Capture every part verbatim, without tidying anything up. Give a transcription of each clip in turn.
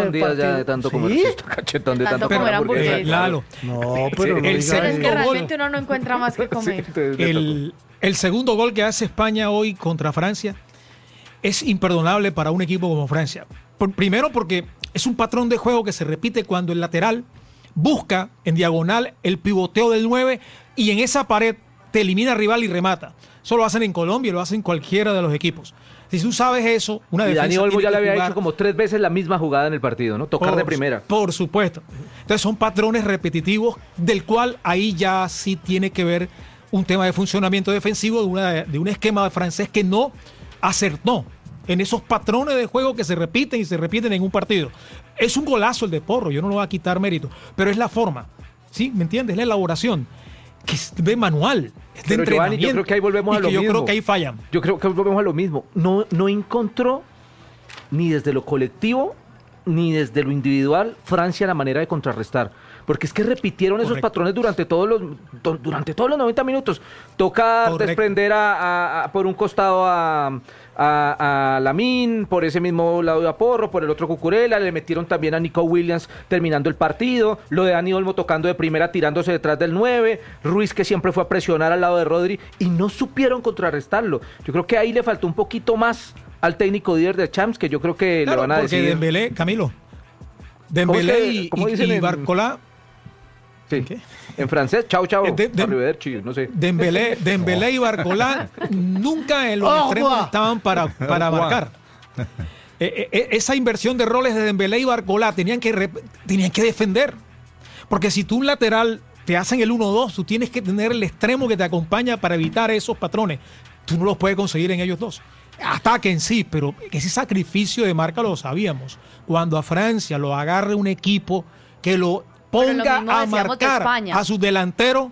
cachetón, Díaz, ya de tanto comer. ¿Sí? Cachetón de Tanto tanto comer comer hamburguesa. hamburguesa. Lalo, No, pero no El diga Pero es eso. que gol. realmente uno no encuentra más que comer. Sí, entonces le tocó. el, el segundo gol que hace España hoy contra Francia es imperdonable para un equipo como Francia. Por- primero porque es un patrón de juego que se repite cuando el lateral busca en diagonal el pivoteo del nueve y en esa pared te elimina al rival y remata. Eso lo hacen en Colombia y lo hacen cualquiera de los equipos. Si tú sabes eso, una Y defensa Dani Olmo tiene ya que le había jugar- hecho como tres veces la misma jugada en el partido, ¿no? Tocar por, de primera. Por supuesto. Entonces son patrones repetitivos del cual ahí ya sí tiene que ver un tema de funcionamiento defensivo de, una, de un esquema francés que no acertó en esos patrones de juego que se repiten y se repiten en un partido. Es un golazo el de Porro, yo no le voy a quitar mérito, pero es la forma, ¿sí? ¿Me entiendes? Es la elaboración, que es de manual, es de Pero, Giovanni, yo entrenamiento. creo que ahí volvemos y a lo que yo mismo. creo que ahí fallan. Yo creo que volvemos a lo mismo. No, no encontró ni desde lo colectivo ni desde lo individual Francia la manera de contrarrestar. Porque es que repitieron esos Correcto. patrones durante todos los do- durante todos los noventa minutos. Toca Correcto. desprender a, a- a- por un costado a, a, a Lamine, por ese mismo lado a Porro, por el otro Cucurella, le metieron también a Nico Williams terminando el partido, lo de Dani Olmo tocando de primera tirándose detrás del nueve, Ruiz que siempre fue a presionar al lado de Rodri y no supieron contrarrestarlo. Yo creo que ahí le faltó un poquito más al técnico líder de Champs, que yo creo que Claro, le van a porque decir... Dembélé, Camilo, Dembélé ¿Cómo es que- y, cómo y- dicen y en- Barcola, Sí. ¿Qué? En francés, chao, chao, Eh, de- de- arrivederci, no sé. Dembélé, Dembélé y Barcola nunca en los ¡Oh, extremos Juan! estaban para, para Juan. marcar. Eh, eh, esa inversión de roles de Dembélé y Barcola tenían que, rep- tenían que defender. Porque si tú un lateral te hacen el uno dos, tú tienes que tener el extremo que te acompaña para evitar esos patrones. Tú no los puedes conseguir en ellos dos. Ataquen sí, pero ese sacrificio de marca lo sabíamos. Cuando a Francia lo agarre un equipo que lo Pero lo ponga mismo a decíamos de marcar España. a sus delanteros,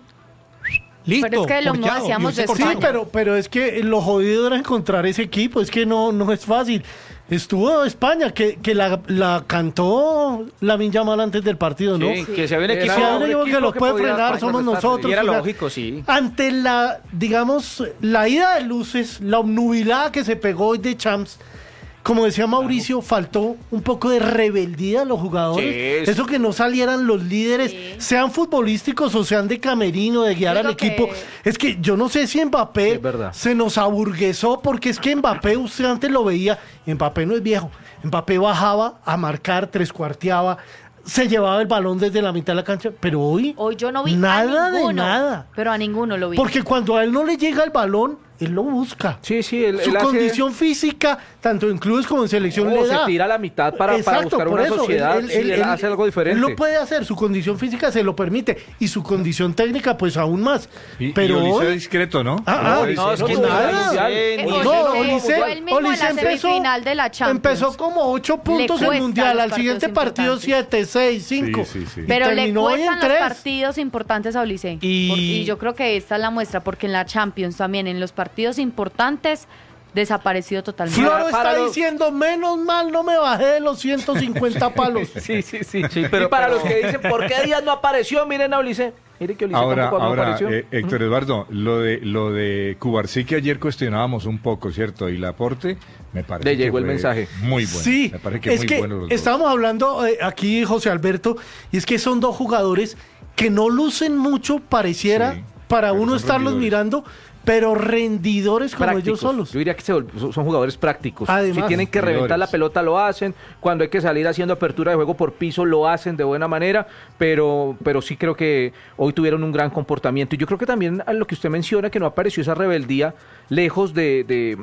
listo. Pero es que lo mismo corchado, decíamos y usted de corchado. Sí, pero, pero es que lo jodido era encontrar ese equipo, es que no, no es fácil. Estuvo España, que, que la, la cantó Lamine Yamal antes del partido, ¿no? Sí, que si había un Era equipo... Si hay un un equipo que equipo los que puede podía frenar, somos contrarrestar. nosotros. Y era o sea, lógico, sí. Ante la, digamos, la ida de luces, la obnubilada que se pegó hoy de Champs, como decía Mauricio, faltó un poco de rebeldía a los jugadores. Sí. Eso que no salieran los líderes, Sí. sean futbolísticos o sean de camerino, de guiar Digo al equipo. que- Es que yo no sé si Mbappé Sí, es verdad. se nos aburguesó, porque es que Mbappé, usted antes lo veía, Mbappé no es viejo. Mbappé bajaba a marcar, trescuarteaba, se llevaba el balón desde la mitad de la cancha, pero hoy, Hoy yo no vi nada a ninguno, de nada. pero a ninguno lo vi. Porque cuando a él no le llega el balón, él lo busca. Sí, sí, él, Su él hace- condición física, tanto en clubes como en selección, No, le se da. tira a la mitad para- para buscar una sociedad, sí, él hace algo diferente. Él lo puede hacer, su condición física se lo permite y su condición técnica pues aún más. Y, Pero y Olise hoy- discreto, ¿no? Ah, ah, No, es que no, no, nada. mundial. Eh, No, Olise Olise, jugó él mismo en Olise la empezó, semifinal de la Champions. empezó como ocho puntos en cuesta Mundial, los al siguiente partidos partido importantes. siete, seis, cinco. Sí, sí, sí. Pero le terminó hoy en cuestan los tres. partidos importantes a Olise. Y- Por- y yo creo que esta es la muestra, porque en la Champions también, en los partidos importantes, desaparecido totalmente. Floro Para está los- diciendo, menos mal no me bajé de los ciento cincuenta palos. Sí, sí, sí. Sí, pero- y para pero- los que dicen, ¿por qué Díaz no apareció? Miren a Ulises. Mire que Ulises Ahora, tampoco no ahora apareció. eh, Héctor Eduardo, lo de lo de Cubarsí que ayer cuestionábamos un poco, ¿cierto? Y Laporte, me parece Le que llegó el fue mensaje. Muy bueno. Sí, me parece que es muy que bueno los dos. estábamos hablando eh, aquí, José Alberto, y es que son dos jugadores que no lucen mucho, pareciera, Sí, para pero uno son estarlos rendidores. mirando, pero rendidores como Prácticos. ellos solos. Yo diría que se vol- son son jugadores prácticos. Además, si tienen que reventar jugadores. la pelota, lo hacen. Cuando hay que salir haciendo apertura de juego por piso, lo hacen de buena manera. Pero, pero sí creo que hoy tuvieron un gran comportamiento. Y yo creo que también a lo que usted menciona, que no apareció esa rebeldía, lejos de, de,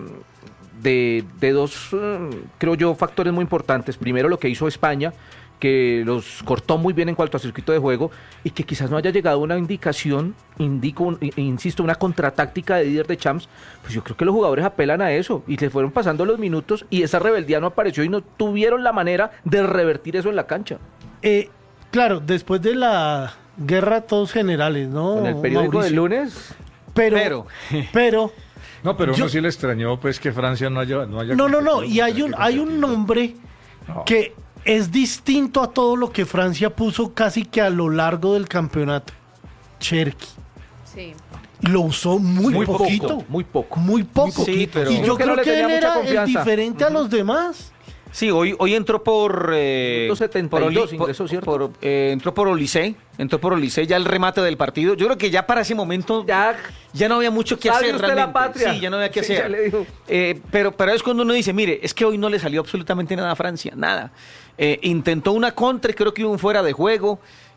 de, de dos, eh, creo yo, factores muy importantes. Primero, lo que hizo España, que los cortó muy bien en cuanto a circuito de juego y que quizás no haya llegado una indicación, indico, un- i- insisto, una contratáctica de líder de Champs, pues yo creo que los jugadores apelan a eso y le fueron pasando los minutos y esa rebeldía no apareció y no tuvieron la manera de revertir eso en la cancha. Eh, claro, después de la guerra todos generales, ¿no? Con el periódico del Mauricio? lunes, Pero, Pero- pero, No, pero yo- uno sí le extrañó pues que Francia no haya no haya no, no, no, competido y hay como un, tenía que hay un competir. nombre No. que es distinto a todo lo que Francia puso casi que a lo largo del campeonato. Cherki. Sí. Y lo usó muy, muy poquito. poco, muy poco. Muy poco. Sí, pero- y yo Creo que creo no le que tenía él mucha era el confianza. diferente a los demás. Sí, hoy, hoy entró por, eh, setenta y dos ingresó, ¿cierto? Por, eh, entró por Olise, entró por Olise ya el remate del partido. Yo creo que ya para ese momento ya, ya no había mucho que hacer usted realmente. La patria. Sí, ya no había que Sí, hacer. ya le digo. Eh, pero, pero es cuando uno dice, mire, es que hoy no le salió absolutamente nada a Francia, nada. Eh, intentó una contra y creo que hubo un fuera de juego.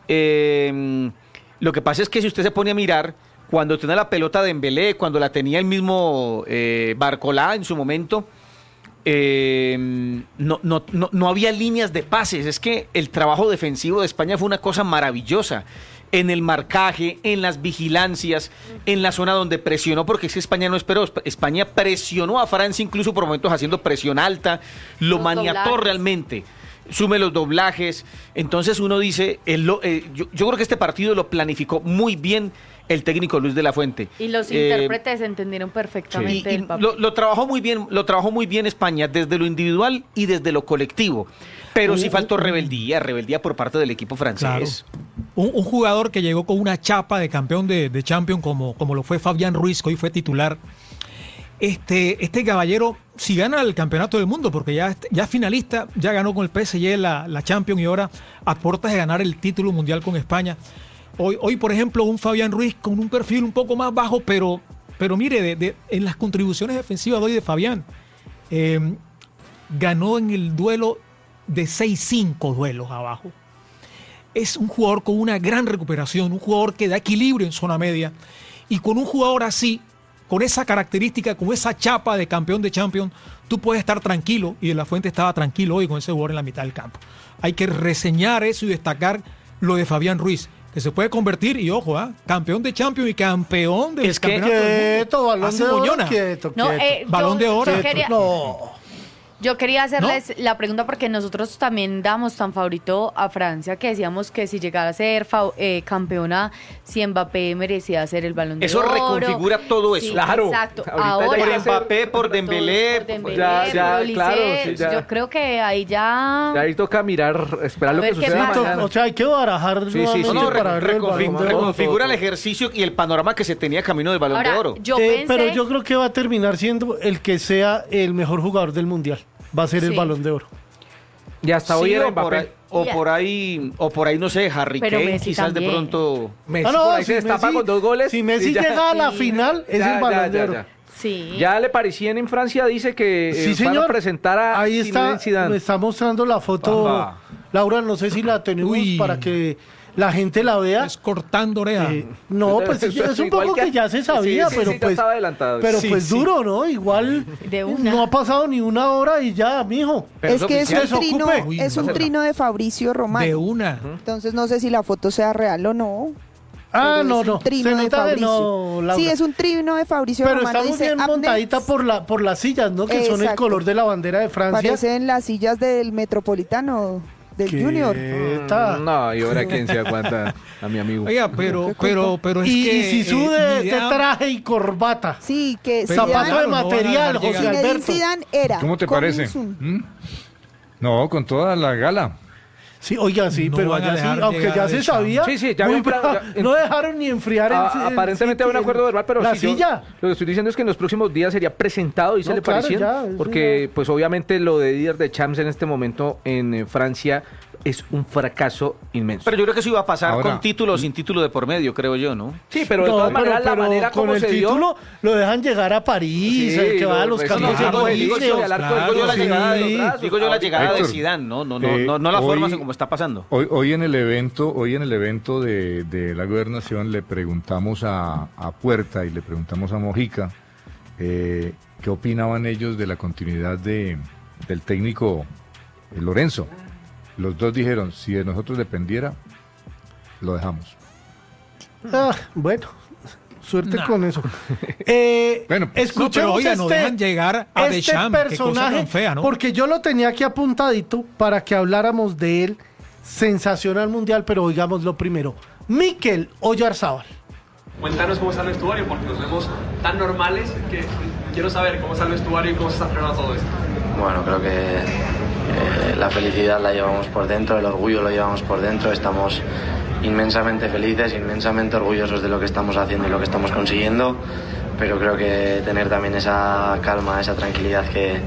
Eh, lo que pasa es que si usted se pone a mirar, cuando tenía la pelota de Dembélé, cuando la tenía el mismo eh, Barcolá en su momento, eh, no, no, no, no había líneas de pases. Es que el trabajo defensivo de España fue una cosa maravillosa. En el marcaje, en las vigilancias, en la zona donde presionó, porque es que España no esperó. España presionó a Francia incluso por momentos haciendo presión alta, lo Los maniató doblajes. realmente. Sume los doblajes. Entonces uno dice, el, eh, yo, yo creo que este partido lo planificó muy bien el técnico Luis de la Fuente. Y los Eh, intérpretes entendieron perfectamente y- y el papel. lo, lo trabajó muy bien, lo trabajó muy bien España desde lo individual y desde lo colectivo. Pero sí faltó rebeldía, rebeldía por parte del equipo francés. Claro. Un, un jugador que llegó con una chapa de campeón de, de Champions como, como lo fue Fabián Ruiz, que hoy fue titular. Este, este caballero, si gana el campeonato del mundo, porque ya, ya es finalista, ya ganó con el P S G la, la Champions y ahora a puertas de ganar el título mundial con España. Hoy, hoy, por ejemplo, un Fabián Ruiz con un perfil un poco más bajo, pero, pero mire, de, de, en las contribuciones defensivas de hoy de Fabián, eh, ganó en el duelo de seis cinco duelos abajo. Es un jugador con una gran recuperación, un jugador que da equilibrio en zona media. Y con un jugador así, con esa característica, con esa chapa de campeón de Champions, tú puedes estar tranquilo. Y De la Fuente estaba tranquilo hoy con ese jugador en la mitad del campo. Hay que reseñar eso y destacar lo de Fabián Ruiz, que se puede convertir, y ojo, ¿eh? campeón de Champions y campeón del Es que- campeonato del mundo. Quieto, balón Hace de oro, moñona. quieto, No, quieto. eh, Balón yo- de oro. yo quería- No. Yo quería hacerles la pregunta porque nosotros también damos tan favorito a Francia que decíamos que si llegara a ser fa- eh, campeona, si Mbappé merecía ser el Balón de Eso Oro. reconfigura todo eso. Sí, Claro. Exacto. Ahorita ya Ahora, Por ya ser- Mbappé, por Dembélé, por Dembélé, ya- ya, por Olise, claro, sí, ya. yo creo que ahí ya... Ya ahí toca mirar, esperar A lo que ver qué suceda pasa. mañana. O sea, hay que barajar Sí, sí, nuevamente sí. No, no, para re- ver el reconfig- Balón de Oro. reconfigura el ejercicio y el panorama que se tenía camino del Balón Ahora, de Oro. yo Eh, pensé... pero yo creo que va a terminar siendo el que sea el mejor jugador del mundial. Va a ser el Sí. Balón de Oro. Y hasta Sí, hoy era o por ahí, Mbappé. o Ya. por ahí, o por ahí, no sé, Harry Pero Kane, Messi quizás de también. pronto. Messi Ah, no, por ahí si se destapa Messi- con dos goles. si Messi y ya- llega a la Sí. final, es Ya, el Balón ya, de ya, Oro. ya. Sí. Ya Le Parisien en Francia dice que eh, Sí, van señor. a presentar a Ahí está, Zinedine Zidane. me está mostrando la foto. Bamba. Laura, no sé si la tenemos Uy. para que la gente la vea. Es cortando oreja. Eh, no, pues es, es un Igual poco que, ya se sabía, sí, sí, pero sí, ya pues, estaba adelantado. pero Sí, pues sí. duro, ¿no? Igual De una. no ha pasado ni una hora y ya, mijo. Pero es es que es oficial. un trino, Desocupe. Uy, es no. un trino de Fabricio Romano. De una. Entonces no sé si la foto sea real o no. Ah, pero no, es no. un trino Se de nota que Fabricio. no, Laura. Sí, es un trino de Fabricio Pero Romano. está muy dice bien Abnex. montadita por la por las sillas, ¿no? Que son el Exacto. color de la bandera de Francia. Parecen las sillas del Metropolitano, del Junior. Quieta. No, y ahora quién se aguanta a mi amigo. Oiga, pero, pero, pero es Y, que. y Zizou eh, de, mi de idea- traje y corbata. Sí, que Pero Zapato Zidane- de no van a material, dejar José llegar. Zinedine Alberto. Zidane era. ¿Cómo te con parece? un zoom. ¿Mm? No, con toda la gala. Sí, oiga, sí, No pero van a allá sí, dejar aunque llegar ya a se Deschamps. sabía. Sí, sí, ya muy había un plan- bravo. ya- no dejaron ni enfriar el, A- el aparentemente sitio, hay un acuerdo verbal, pero la sí, yo- silla. lo que estoy diciendo es que en los próximos días sería presentado, dice No, Le claro, Parisien, ya, eso porque ya. pues obviamente lo de Didier Deschamps en este momento en eh, Francia es un fracaso inmenso. Pero yo creo que eso iba a pasar Ahora- con título o sin título de por medio, creo yo, ¿no? sí, pero de No, todas pero- maneras la pero manera con como el se dio... título lo dejan llegar a París, Sí, el que va a lo- los pues, campos sí, no, el digo inicio yo, y al arco claro, del gol, Digo yo la sí, llegada, de, los brazos. digo yo la llegada de Héctor, Zidane, no, no, no, eh, no, no la forma hoy- en como está pasando. Hoy, hoy en el evento, hoy en el evento de, de la gobernación le preguntamos a, a Puerta y le preguntamos a Mojica eh, qué opinaban ellos de la continuidad de, del técnico eh, Lorenzo. Los dos dijeron, si de nosotros dependiera, lo dejamos. Ah, bueno, suerte Nah. con eso. Eh, Bueno, pues, escuchemos no, pero oiga, no este, dejan llegar a este Deschamps, qué cosa personaje, tan fea, ¿no? porque yo lo tenía aquí apuntadito para que habláramos de él. Sensacional mundial, pero oigámoslo primero. Mikel Oyarzábal. Cuéntanos cómo está el vestuario, porque nos vemos tan normales que quiero saber cómo está el vestuario y cómo se está entrenando todo esto. Bueno, creo que eh, la felicidad la llevamos por dentro, el orgullo lo llevamos por dentro, estamos inmensamente felices, inmensamente orgullosos de lo que estamos haciendo y lo que estamos consiguiendo, pero creo que tener también esa calma, esa tranquilidad que,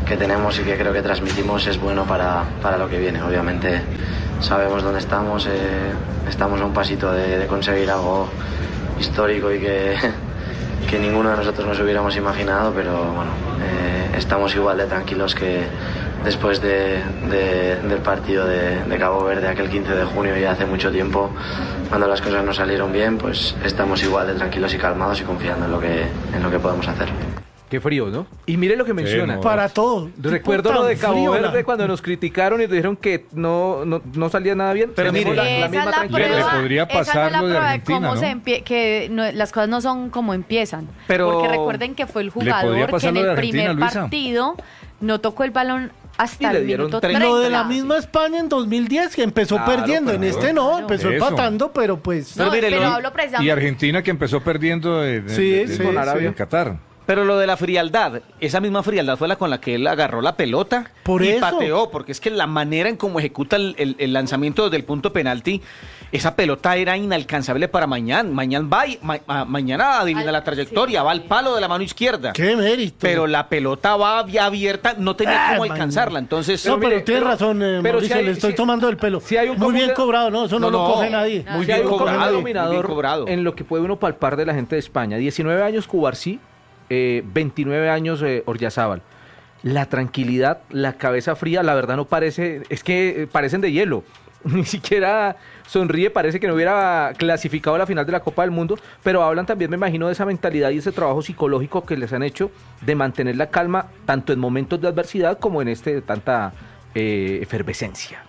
que tenemos y que creo que transmitimos es bueno para, para lo que viene. Obviamente sabemos dónde estamos, eh, estamos a un pasito de, de conseguir algo histórico y que, que ninguno de nosotros nos hubiéramos imaginado, pero bueno, eh, estamos igual de tranquilos que después de, de, del partido de, de Cabo Verde aquel quince de junio, ya hace mucho tiempo, cuando las cosas no salieron bien, pues estamos igual de tranquilos y calmados y confiando en lo que, en lo que podemos hacer. Qué frío, ¿no? Y mire lo que menciona. no. Para todo. Recuerdo lo de Cabo Frío, Verde la- cuando nos criticaron y dijeron que no, no, no salía nada bien. Pero Tenemos mire, la, la Esa misma es la tranquilidad. prueba, Le podría esa no es pasar la lo de prueba Argentina, cómo ¿no? se empie- que no- las cosas no son como empiezan. Pero- Porque recuerden que fue el podría jugador que pasar en lo de el primer Argentina, Luisa. partido no tocó el balón hasta Y le el dieron minuto treinta. treinta. Lo de la misma España en dos mil diez, que empezó Claro, perdiendo. En claro. este no, empezó Eso. empatando, pero pues... No, Pero mire, pero lo- hablo Y precisamente. Argentina que empezó perdiendo de, de- Sí, de- sí, de- con Arabia. en Qatar. Pero lo de la frialdad, esa misma frialdad fue la con la que él agarró la pelota Por y eso. pateó, porque es que la manera en cómo ejecuta el, el- el lanzamiento desde el punto penalti, esa pelota era inalcanzable para mañana. Mañana va y, ma- ma- mañana adivina Al- la trayectoria, sí. va al palo de la mano izquierda. ¡Qué mérito! Pero la pelota va ya abierta, no tenía Ah, cómo man. alcanzarla. Entonces, No, pero mire, tiene pero- razón, eh, pero Mauricio, si hay- le estoy si- tomando el pelo. si hay un Muy bien común de- cobrado, no, eso no, No, lo no. coge nadie. Muy Si hay bien un común cobrado, muy bien denominador cobrado. en lo que puede uno palpar de la gente de España. diecinueve años Cubarsí, eh, veintinueve años eh, Oryazábal. La tranquilidad, la cabeza fría, la verdad no parece, es que eh, parecen de hielo. Ni siquiera sonríe, parece que no hubiera clasificado a la final de la Copa del Mundo, pero hablan también, me imagino, de esa mentalidad y ese trabajo psicológico que les han hecho de mantener la calma tanto en momentos de adversidad como en este de tanta eh, efervescencia.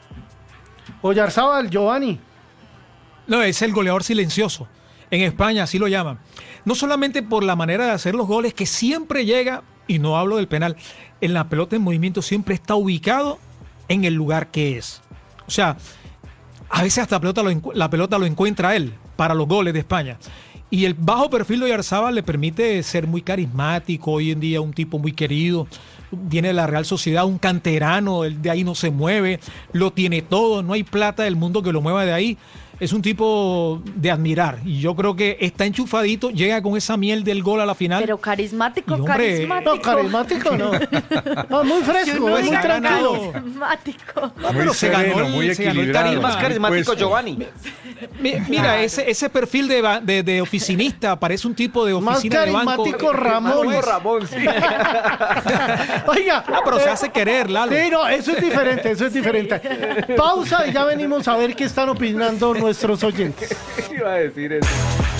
Oyarzábal, Giovanni. No, es el goleador silencioso. En España así lo llaman. No solamente por la manera de hacer los goles, que siempre llega, y no hablo del penal, en la pelota en movimiento siempre está ubicado en el lugar que es. O sea, a veces hasta la pelota lo, encu- la pelota lo encuentra él para los goles de España. Y el bajo perfil de Oyarzábal le permite ser muy carismático, hoy en día un tipo muy querido. Viene de la Real Sociedad, un canterano, él de ahí no se mueve, lo tiene todo, no hay plata del mundo que lo mueva de ahí. Es un tipo de admirar y yo creo que está enchufadito, llega con esa miel del gol a la final. Pero carismático, Y, hombre, carismático. No, carismático no. No, muy fresco, Yo no muy diga tranquilo. carismático. Ah, Muy pero se ganó sereno, el- muy se ganó el equilibrado. el más carisma. carismático puesto. Giovanni. Mi- Mira, ese, ese perfil de, ba- de, de oficinista, parece un tipo de Más oficina de banco. carismático Ramón. No es. Ramón, sí. Oiga. Ah, pero se eh, hace querer, Lalo. Sí, no, eso es diferente, eso es diferente. Pausa y ya venimos a ver qué están opinando nuestros oyentes. Iba a decir eso.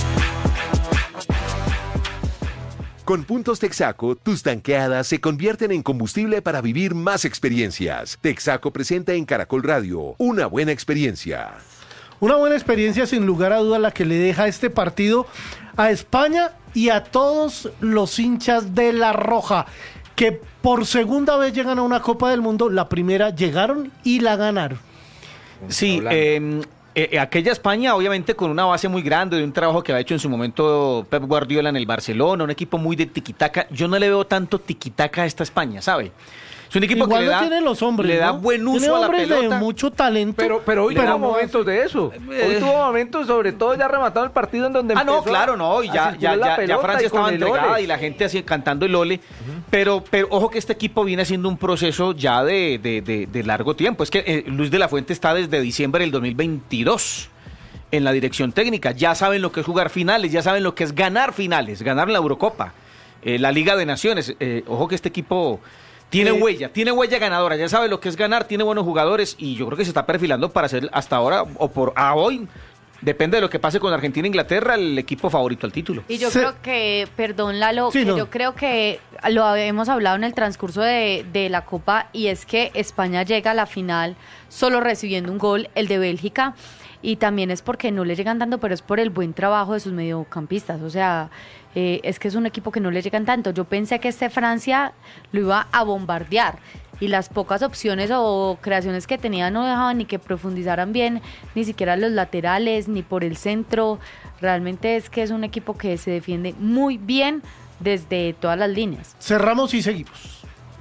Con Puntos Texaco, tus tanqueadas se convierten en combustible para vivir más experiencias. Texaco presenta en Caracol Radio una buena experiencia. Una buena experiencia, sin lugar a duda, la que le deja este partido a España y a todos los hinchas de La Roja, que por segunda vez llegan a una Copa del Mundo. La primera llegaron y la ganaron. Sí, eh, eh, aquella España obviamente con una base muy grande de un trabajo que había hecho en su momento Pep Guardiola en el Barcelona, un equipo muy de tiquitaca. Yo no le veo tanto tiquitaca a esta España, ¿sabe? Es un equipo Igual que le lo da, tienen los hombres, le da ¿no? buen uso Tiene a la hombres pelota. de mucho talento. Pero, pero hoy pero tuvo no momentos de eso. Hoy tuvo momentos, sobre todo ya rematado el partido en donde Ah, no, empezó claro, no, y a ya, circular ya, la ya, ya pelota Francia y con estaba el entregada ole. y la gente así cantando el ole, pero, pero ojo que este equipo viene haciendo un proceso ya de, de, de, de largo tiempo. Es que eh, Luis de la Fuente está desde diciembre del dos mil veintidós en la dirección técnica. Ya saben lo que es jugar finales, ya saben lo que es ganar finales, ganar la Eurocopa, eh, la Liga de Naciones. Eh, ojo que este equipo tiene Eh, huella, tiene huella ganadora, ya sabe lo que es ganar, tiene buenos jugadores y yo creo que se está perfilando para ser hasta ahora o por a hoy, depende de lo que pase con Argentina e Inglaterra, el equipo favorito al título. Y yo Se- creo que, perdón Lalo, Sí, que no. yo creo que lo hemos hablado en el transcurso de, de la Copa y es que España llega a la final solo recibiendo un gol, el de Bélgica, y también es porque no le llegan tanto, pero es por el buen trabajo de sus mediocampistas, o sea, eh, es que es un equipo que no le llegan tanto. Yo pensé que este Francia lo iba a bombardear y las pocas opciones o creaciones que tenía no dejaban ni que profundizaran bien, ni siquiera los laterales, ni por el centro. Realmente es que es un equipo que se defiende muy bien desde todas las líneas. Cerramos y seguimos.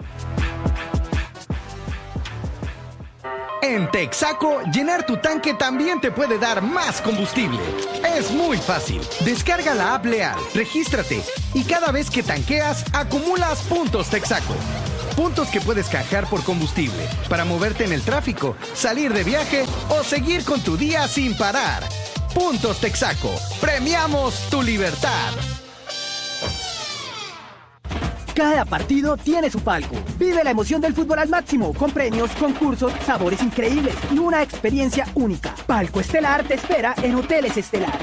En Texaco, llenar tu tanque también te puede dar más combustible. Es muy fácil. Descarga la app Leal, regístrate y cada vez que tanqueas, acumulas puntos Texaco. puntos que puedes canjear por combustible para moverte en el tráfico, salir de viaje o seguir con tu día sin parar. Puntos Texaco. Premiamos tu libertad. Cada partido tiene su palco. Vive la emoción del fútbol al máximo, con premios, concursos, sabores increíbles y una experiencia única. Palco Estelar te espera en Hoteles Estelar.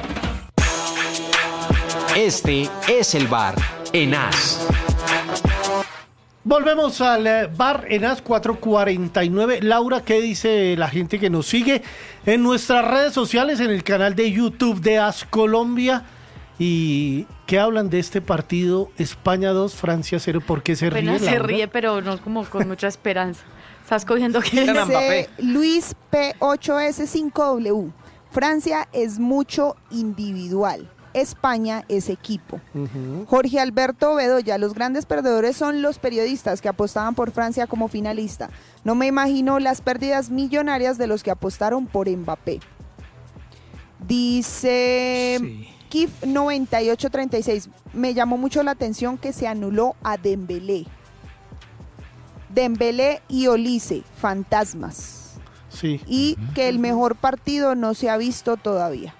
Este es el bar Enas. Volvemos al eh, bar Enas cuatro cuarenta y nueve. Laura, ¿qué dice la gente que nos sigue en nuestras redes sociales, en el canal de YouTube de AS Colombia? ¿Y qué hablan de este partido? España dos, Francia cero. ¿Por qué se ríe, Apenas se Laura? ríe, pero no como con mucha esperanza. Estás cogiendo que Dice Luis P ocho S cinco W. Francia es mucho individual. España es equipo. Uh-huh. Jorge Alberto Bedoya, los grandes perdedores son los periodistas que apostaban por Francia como finalista. No me imagino las pérdidas millonarias de los que apostaron por Mbappé. Dice Sí. Kif noventa y ocho treinta y seis, me llamó mucho la atención que se anuló a Dembélé. Dembélé y Olise, fantasmas. Sí. Y que el mejor partido no se ha visto todavía.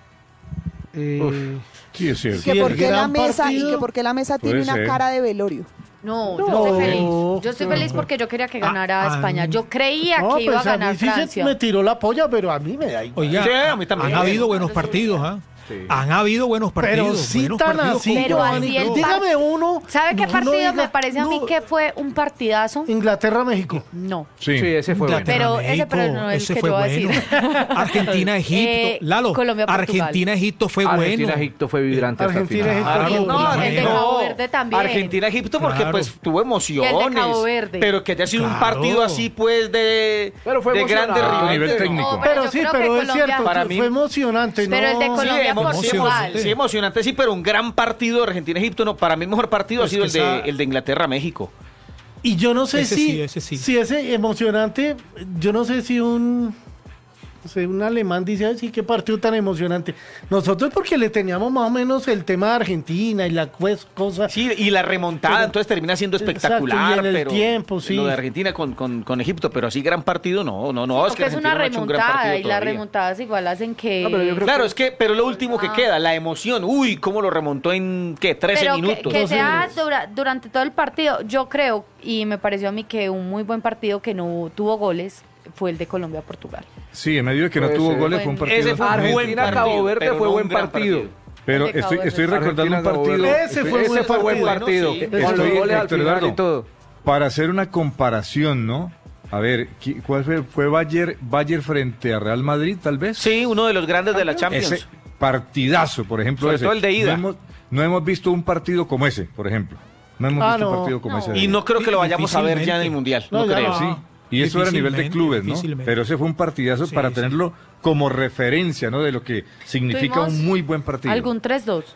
Eh, Sí, es cierto. Que Sí, el porque la gran mesa partido y que porque la mesa tiene puede una ser. cara de velorio. No, No. yo estoy feliz. Yo estoy No. feliz porque yo quería que ganara Ah, España. ah, Yo creía no, que iba pues a a mí ganar sí se Francia. me tiró la polla, pero a mí me da igual. Oiga, Sí, a mí también. han habido buenos partidos, ¿ah? Han habido buenos partidos. Pero sí buenos tan partidos así, con- Pero Giovanni. así el Dígame uno. ¿Sabe qué no, partido no diga- me parece a mí no, que fue un partidazo? Inglaterra-México. No. Sí. Sí, ese fue bueno. Pero México, ese pero no es el ese que fue yo voy a bueno. decir. Argentina, Egipto. Eh, Lalo, Colombia, Portugal. Argentina, Egipto fue Argentina, bueno. Egipto fue vibrante hasta el Argentina, final. Egipto. Claro, No, claro. el de Cabo Verde también. Argentina, Egipto, porque Claro. pues tuvo emociones. Y el de Cabo Verde. Pero que haya sido un Claro. partido así, pues, de, Pero fue de emocionante. grandes A rivales. nivel técnico. No, Pero yo sí, creo que pero es Colombia- cierto, Para que mí- fue emocionante. Pero el de no- Colombia, Sí, emo- sí, emo- Portugal. sí, emocionante, sí, pero un gran partido de Argentina-Egipto. No, para mí el mejor partido Es ha sido que el de, esa- el de Inglaterra-México. Y yo no sé Ese si, sí, ese sí. si ese emocionante, yo no sé si un, no sé, un alemán dice, ay, sí, qué partido tan emocionante. Nosotros porque le teníamos más o menos el tema de Argentina y la pues, cosa. Sí, y la remontada, Pero- entonces termina siendo espectacular. Exacto, y en el pero tiempo, sí. Lo de Argentina con, con, con Egipto, pero así gran partido, no, no, no. es que Porque es una Argentina no ha hecho un gran remontada partido y las todavía. remontadas igual hacen que... No, pero yo creo Claro, que- es que, pero lo último que Ah. queda, la emoción. Uy, cómo lo remontó en, ¿qué? trece Pero que- minutos. que, sea dura- durante todo el partido, yo creo, y me pareció a mí que un muy buen partido que no tuvo goles fue el de Colombia-Portugal. Sí, en medio de que no Puede tuvo ser. goles, fue un partido. Ese fue un realmente- buen Argentina, partido. Cabo Verde pero fue no buen un gran partido. Pero El de estoy, Cabo estoy Verde. recordando un Argentina, Cabo partido. Verde. Ese estoy- fue Ese buen fue buen partido, partido. sí. Con los Estoy- goles al Héctor final Eduardo, y todo. Para hacer una comparación, ¿no? A ver, ¿qui- ¿cuál fue? ¿Fue Bayern, Bayern frente a Real Madrid, tal vez? Sí, uno de los grandes de la Champions. Ese partidazo, por ejemplo. Sobre ese. todo el de ida. No hemos, no hemos visto un partido como ese, por ejemplo. No hemos Ah, visto un no. partido como No. ese. de Y ahí. no creo que lo vayamos a ver ya en el Difícilmente. Mundial. No, No, ya creo. no. Sí. Y eso era a nivel de Difícilmente, clubes, ¿no? difícilmente. Pero ese fue un partidazo Sí, para sí. tenerlo como referencia, ¿no? De lo que significa Tuvimos un muy buen partido. ¿Algún tres dos?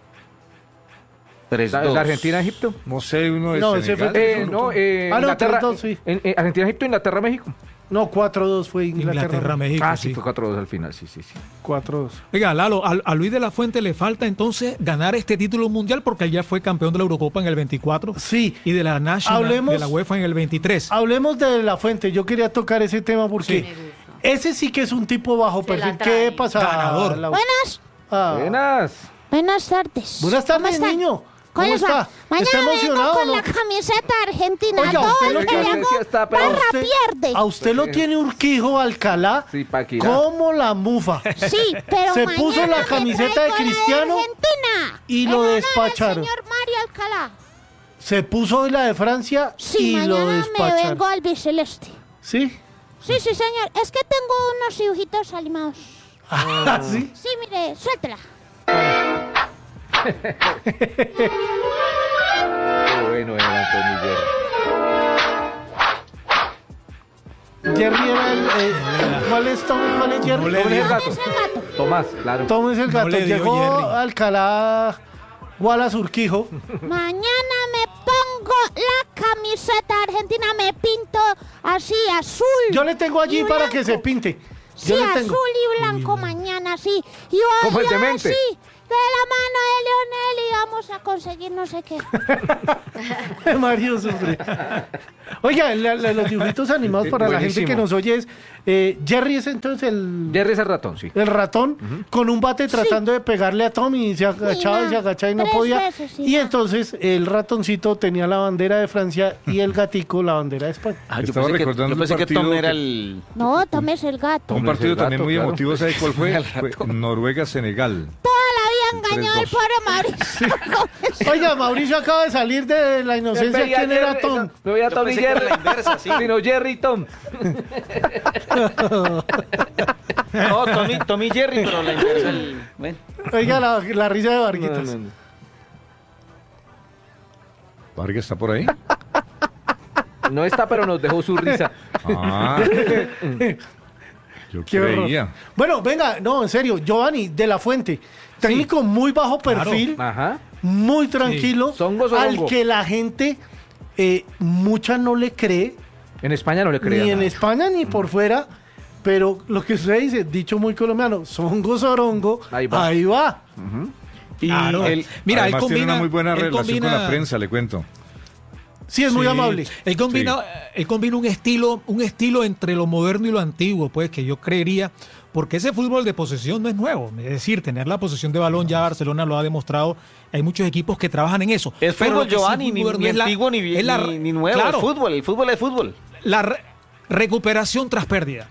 tres ¿La, dos. la Argentina-Egipto? No sé, uno de No, ese fue Senegal. tres Eh, uno. no, eh, Ah, no, Inglaterra, tres dos, sí. en- en Argentina-Egipto, Inglaterra-México. No, cuatro dos fue Inglaterra. Inglaterra, México. Ah, sí, sí. fue cuatro dos al final, sí, sí, sí. cuatro dos. Oiga, Lalo, a, a Luis de la Fuente le falta entonces ganar este título mundial porque él ya fue campeón de la Eurocopa en el veinticuatro Sí. y de la National Hablemos- de la UEFA en el veintitrés. Hablemos de La Fuente. Yo quería tocar ese tema porque Sí. ese sí que es un tipo bajo Se perfil. la trae. ¿Qué pasa? Ganador. Laura? Buenas, Ah. Buenas. buenas tardes. Buenas ¿Cómo tardes, están? niño. ¿Cómo ¿Cómo les va? está? Mañana ¿Está emocionado vengo o con no? la camiseta argentina. Oiga, Todo usted el lo que que llegó, sí está, pero barra usted- pierde. A usted lo tiene Urquijo Alcalá Sí, Paquira. como la mufa. Sí, pero Se mañana puso la me camiseta traigo de la Cristiano Argentina. y En lo honor al despacharon. señor Mario Alcalá. Se puso hoy la de Francia Sí, y lo mañana me despacharon. vengo al biceleste. ¿Sí? Sí, sí, señor. Es que tengo unos dibujitos animados. Ah, ¿sí? Sí, mire, suéltela. Qué bueno era Antonio Jerry. Jerry era el... eh, ¿Cuál es Tom? ¿Cuál es Jerry? No le ¿Cómo es el dio. gato? Es el gato. Tomás, claro. Tom es el No gato. le dio Llegó Jerry. Alcalá Wallace Urquijo. Mañana me pongo la camiseta argentina, me pinto así, azul. Yo le tengo allí y para blanco. que se pinte. Sí, Yo le azul tengo. y blanco mañana, sí. Y, Como el y ahora demente. sí, de la mano de Lionel y vamos a conseguir no sé qué. Mario sufre. Oiga, la, la, los dibujitos animados para la gente que nos oye es eh, Jerry es entonces el Jerry es el ratón, sí. El ratón uh-huh. con un bate tratando sí. de pegarle a Tommy y se agachaba sí, y se agachaba y no podía. Veces, sí, y entonces el ratoncito tenía la bandera de Francia y el gatico la bandera de España. Ah, yo Estaba pensé recordando que, yo pensé que Tom era el... No, Tom es el gato. Un partido gato, también muy claro. emotivo, ¿sabes cuál fue? Fue Noruega-Senegal. Toda la vida engañado el pobre Mauricio. Oiga, Mauricio acaba de salir de la inocencia. ¿Quién Jerry, era Tom? No, no veía Tom y Jerry. La inversa, sí. Sino Jerry y Tom. No, Tommy, Tommy y Jerry, pero la inversa. El... Bueno. Oiga, la, la risa de Varguitas. No, no, no. ¿Vargas está por ahí? No está, pero nos dejó su risa. Ah. Yo creía. Bueno, venga, no, en serio, Giovanni de la Fuente, técnico sí. muy bajo perfil, claro. Ajá. muy tranquilo, sí. Songo, songo. Al que la gente, eh, mucha no le cree. En España no le cree. Ni en España ni mm. por fuera, pero lo que usted dice, dicho muy colombiano, songo, sorongo, ahí va. Ahí va. Uh-huh. Y claro. el, mira, Además, él combina, tiene una muy buena relación combina... con la prensa, le cuento. Sí, es sí. muy amable. Él combina, sí. él combina un estilo, un estilo entre lo moderno y lo antiguo, pues, que yo creería, porque ese fútbol de posesión no es nuevo. Es decir, tener la posesión de balón, ya Barcelona lo ha demostrado. Hay muchos equipos que trabajan en eso. Es Pero fútbol, Giovanni, ni, ni antiguo ni, ni, la, ni nuevo. Claro, es fútbol, el fútbol es fútbol. La re- recuperación tras pérdida.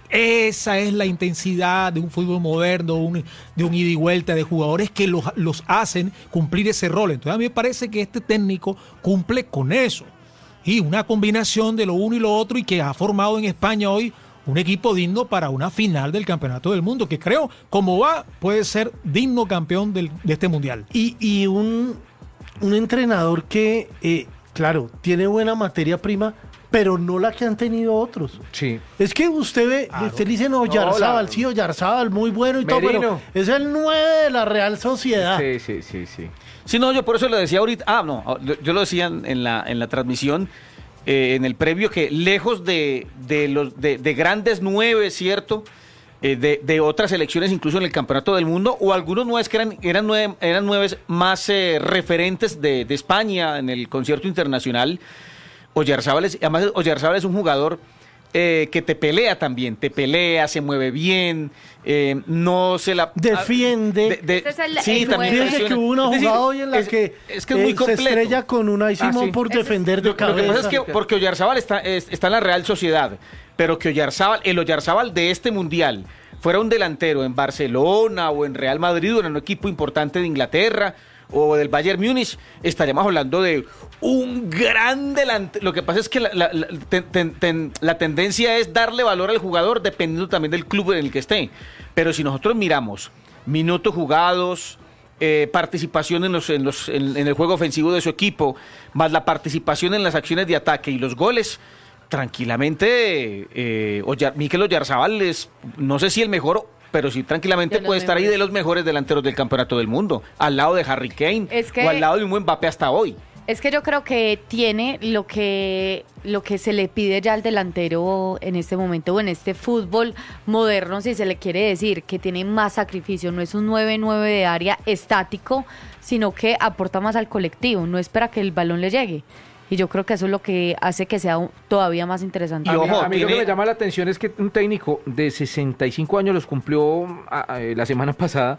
Esa es la intensidad de un fútbol moderno, un, de un ida y vuelta de jugadores que los, los hacen cumplir ese rol. Entonces a mí me parece que este técnico cumple con eso. Y una combinación de lo uno y lo otro y que ha formado en España hoy un equipo digno para una final del Campeonato del Mundo, que creo, como va, puede ser digno campeón del, de este Mundial. Y, y un, un entrenador que, eh, claro, tiene buena materia prima, pero no la que han tenido otros. Sí. Es que usted ve, claro. usted le dice no, Oyarzábal, sí, Oyarzábal, muy bueno y Merino. Todo, pero es el nueve de la Real Sociedad. Sí, sí, sí, sí. Sí, no, yo por eso lo decía ahorita, ah, no, yo lo decía en la, en la transmisión, eh, en el previo, que lejos de, de los de, de grandes nueve, ¿cierto?, eh, de, de otras selecciones, incluso en el Campeonato del Mundo, o algunos nueve que eran, eran nueve, eran nueve más eh, referentes de, de España en el concierto internacional. Oyarzábal es, además Oyarzábal es un jugador eh, que te pelea también, te pelea, se mueve bien, eh, no se la... Defiende. De, de, este es el, sí, el también Fíjense que hubo una jugada hoy en la es, que, es que es muy eh, completo. se estrella con Unai Simón ah, sí. por defender de lo, cabeza. Lo que pasa es que, porque Oyarzábal está, es, está en la Real Sociedad, pero que Oyarzábal, el Oyarzábal de este Mundial fuera un delantero en Barcelona o en Real Madrid o en un equipo importante de Inglaterra o del Bayern Múnich, estaríamos hablando de un gran delantero. Lo que pasa es que la, la, la, ten, ten, ten, la tendencia es darle valor al jugador dependiendo también del club en el que esté. Pero si nosotros miramos minutos jugados, eh, participación en, los, en, los, en, en el juego ofensivo de su equipo, más la participación en las acciones de ataque y los goles, tranquilamente eh, Oyar, Mikel Oyarzábal es, no sé si el mejor, pero sí tranquilamente puede estar ahí de los mejores delanteros del Campeonato del Mundo, al lado de Harry Kane, es que, o al lado de un buen Mbappé hasta hoy. Es que yo creo que tiene lo que lo que se le pide ya al delantero en este momento, o en este fútbol moderno, si se le quiere decir, que tiene más sacrificio, no es un nueve nueve de área estático, sino que aporta más al colectivo, no espera que el balón le llegue. Y yo creo que eso es lo que hace que sea todavía más interesante. Y a, ojo, a mí tiene... lo que me llama la atención es que un técnico de sesenta y cinco años los cumplió a, a, la semana pasada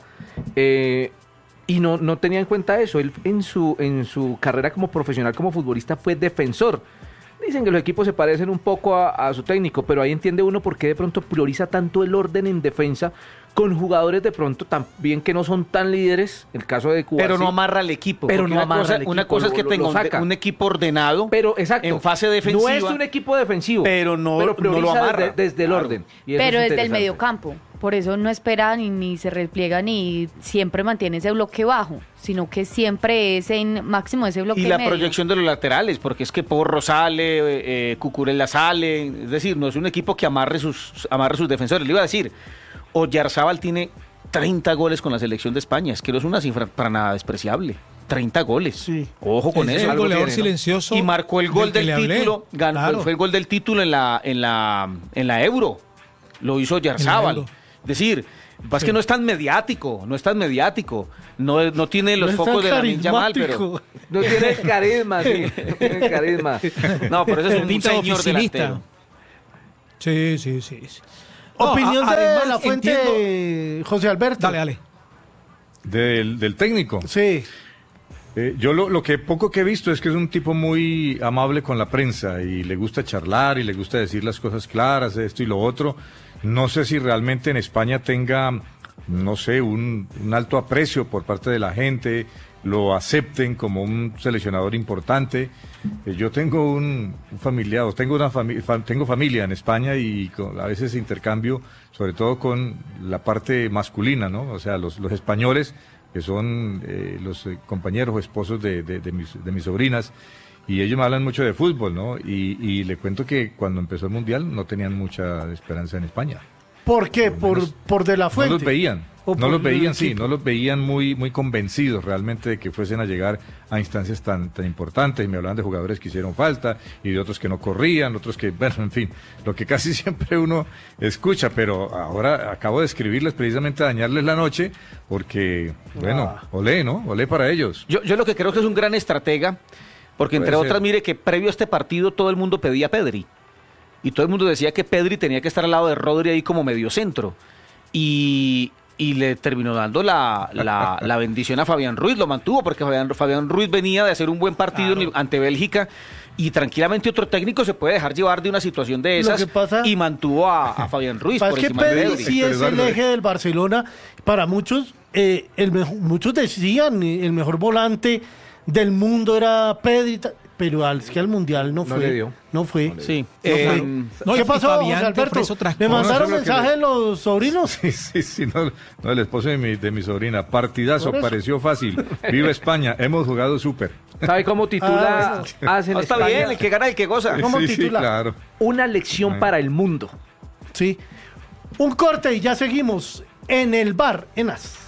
eh, y no, no tenía en cuenta eso. Él en su, en su carrera como profesional, como futbolista, fue defensor. Dicen que los equipos se parecen un poco a, a su técnico, pero ahí entiende uno por qué de pronto prioriza tanto el orden en defensa con jugadores de pronto también que no son tan líderes, el caso de Cuba. Pero no amarra al equipo. Pero no una amarra cosa, al equipo. Una cosa es que lo, tenga lo un, un equipo ordenado, pero exacto, en fase defensiva. No es un equipo defensivo, pero no, pero no lo amarra. Desde, desde el claro. orden. Y pero es desde el mediocampo. Por eso no espera ni, ni se repliega ni siempre mantiene ese bloque bajo, sino que siempre es en máximo ese bloque y la medio. Proyección de los laterales, porque es que Porro sale, eh, Cucurella sale, es decir, no es un equipo que amarre sus amarre sus defensores. Le iba a decir, Oyarzábal tiene treinta goles con la selección de España, es que no es una cifra para nada despreciable. treinta goles. Sí. Ojo con es eso. El goleador tiene, ¿no? silencioso. Y marcó el gol del, del título, ganó, claro. fue el gol del título en la en la en la Euro. Lo hizo Oyarzábal. Es decir, es que no es tan mediático, no es tan mediático, no, no tiene los No es focos de tan la Yamal, pero carismático. No tiene carisma, sí, no tiene carisma. no, pero eso es un Pinta de señor oficinista. delantero. Sí, sí, sí. sí. No, Opinión a- de además, la fuente, entiendo- José Alberto. Dale, dale. Del, del técnico. Sí. Eh, yo lo, lo que poco que he visto es que es un tipo muy amable con la prensa y le gusta charlar y le gusta decir las cosas claras, esto y lo otro. No sé si realmente en España tenga, no sé, un, un alto aprecio por parte de la gente, lo acepten como un seleccionador importante. Eh, yo tengo un, un familiar, o tengo una fami- fa- tengo familia en España y con- a veces intercambio, sobre todo con la parte masculina, ¿no? O sea, los, los españoles que son eh, los eh, compañeros o esposos de, de, de, mis, de mis sobrinas, y ellos me hablan mucho de fútbol, ¿no? Y, y le cuento que cuando empezó el Mundial no tenían mucha esperanza en España. ¿Por qué? Por, por De La Fuente. No los veían, ¿O no por los veían, el sí, equipo? no los veían muy, muy convencidos realmente de que fuesen a llegar a instancias tan, tan importantes, y me hablaban de jugadores que hicieron falta, y de otros que no corrían, otros que, bueno, en fin, lo que casi siempre uno escucha, pero ahora acabo de escribirles precisamente a dañarles la noche, porque, bueno, Ah. olé, ¿no? Olé para ellos. Yo, yo lo que creo que es un gran estratega, porque entre Puede otras, ser. mire que previo a este partido todo el mundo pedía a Pedri. Y todo el mundo decía que Pedri tenía que estar al lado de Rodri ahí como mediocentro. Y, y le terminó dando la, la, la bendición a Fabián Ruiz, lo mantuvo, porque Fabián, Fabián Ruiz venía de hacer un buen partido en el- ante Bélgica. Y tranquilamente otro técnico se puede dejar llevar de una situación de Lo esas que pasa- y mantuvo a, a Fabián Ruiz Pasa por que encima de Pedri Pedri. sí es el eje del Barcelona. Para muchos, eh, el mejo- muchos decían eh, el mejor volante del mundo era Pedri, ta- pero al, es que al Mundial no No fue. le dio. No fue. Sí. No Eh, fue. no, y ¿Qué pasó, Fabián José te Alberto? ofrece otras ¿Le cosas. mandaron No, eso es lo que mensaje le- los sobrinos? Sí, sí, sí, no, no, el esposo de mi, de mi sobrina, partidazo, Por eso. pareció fácil. Viva España, hemos jugado súper. ¿Sabe cómo titula? Ah, Hacen No, está España? bien, el que gana, el que goza. ¿Cómo Sí, sí, titula? claro. Una lección Ay. para el mundo. Sí. Un corte y ya seguimos en el bar en As.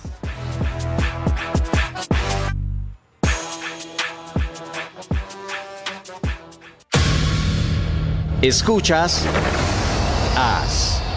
Escuchas As.